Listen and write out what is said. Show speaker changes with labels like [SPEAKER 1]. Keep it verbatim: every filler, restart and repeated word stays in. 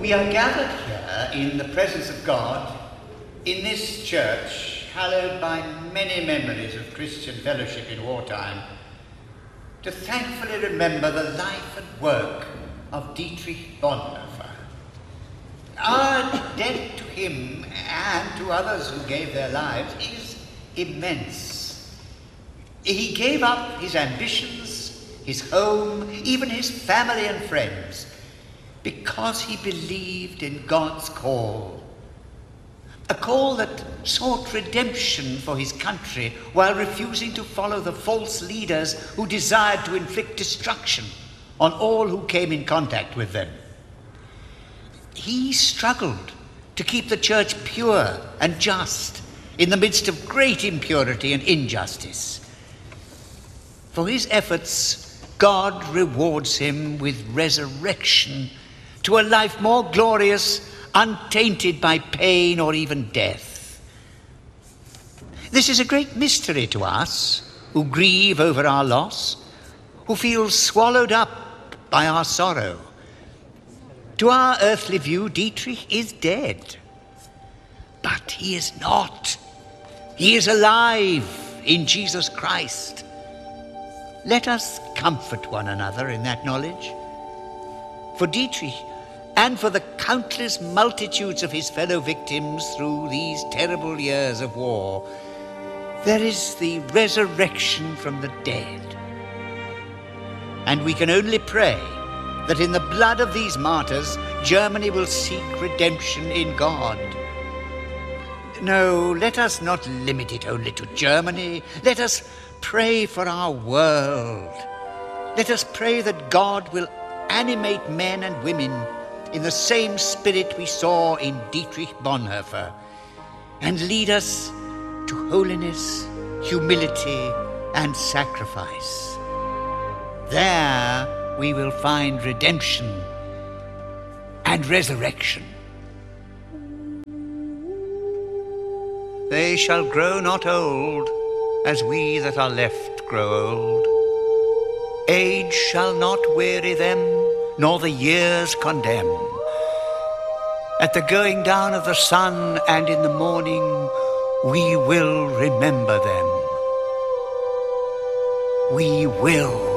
[SPEAKER 1] We are gathered here in the presence of God, in this church, hallowed by many memories of Christian fellowship in wartime, to thankfully remember the life and work of Dietrich Bonhoeffer. Our debt to him and to others who gave their lives is immense. He gave up his ambitions, his home, even his family and friends, because he believed in God's call. A call that sought redemption for his country while refusing to follow the false leaders who desired to inflict destruction on all who came in contact with them. He struggled to keep the church pure and just in the midst of great impurity and injustice. For his efforts, God rewards him with resurrection to a life more glorious, untainted by pain or even death. This is a great mystery to us who grieve over our loss, who feel swallowed up by our sorrow. To our earthly view, Dietrich is dead. But he is not. He is alive in Jesus Christ. Let us comfort one another in that knowledge. For Dietrich, and for the countless multitudes of his fellow victims through these terrible years of war, there is the resurrection from the dead. And we can only pray that in the blood of these martyrs, Germany will seek redemption in God. No, let us not limit it only to Germany. Let us pray for our world. Let us pray that God will animate men and women in the same spirit we saw in Dietrich Bonhoeffer, and lead us to holiness, humility, and sacrifice. There we will find redemption and resurrection. They shall grow not old, as we that are left grow old. Age shall not weary them, nor the years condemn. At the going down of the sun and in the morning, we will remember them. We will